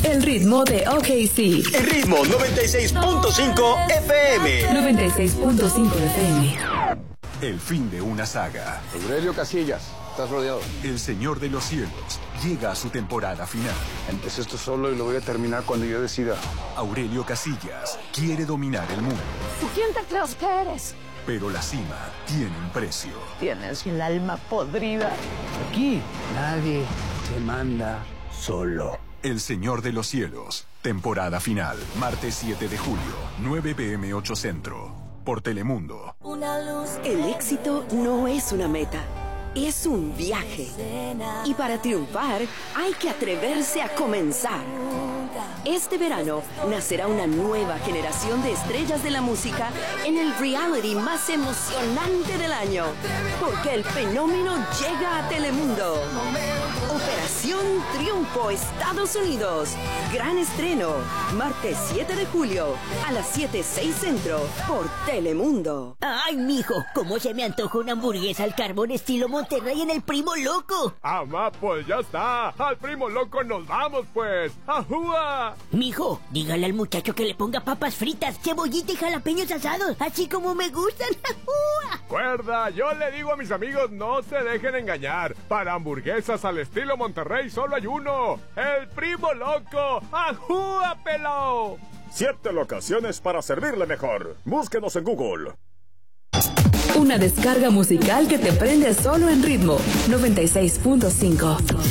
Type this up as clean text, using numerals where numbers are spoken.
el ritmo de OKC. El ritmo 96.5 FM. 96.5 FM. El fin de una saga. Aurelio Casillas, estás rodeado. El Señor de los Cielos llega a su temporada final. Empecé esto solo y lo voy a terminar cuando yo decida. Aurelio Casillas quiere dominar el mundo. ¿Quién te crees que eres? Pero la cima tiene un precio. Tienes el alma podrida. Aquí nadie te manda solo. El Señor de los Cielos, temporada final, martes 7 de julio, 9 p.m. 8 Centro, por Telemundo. El éxito no es una meta, es un viaje. Y para triunfar hay que atreverse a comenzar. Este verano nacerá una nueva generación de estrellas de la música en el reality más emocionante del año. Porque el fenómeno llega a Telemundo. Operación Triunfo, Estados Unidos. Gran estreno, martes 7 de julio a las 7:06 Centro por Telemundo. Ay, mijo, ¿cómo se me antoja una hamburguesa al carbón estilo Monterrey en el Primo Loco? ¡Amá, pues ya está! ¡Al Primo Loco nos vamos, pues! ¡Ajúa! Mijo, dígale al muchacho que le ponga papas fritas, cebollita y jalapeños asados, así como me gustan. ¡Ajúa! Cuerda, yo le digo a mis amigos, no se dejen engañar. Para hamburguesas al estilo Monterrey solo hay uno. ¡El Primo Loco! ¡Ajúa, pelao! 7 locaciones para servirle mejor. Búsquenos en Google. Una descarga musical que te prende solo en ritmo 96.5.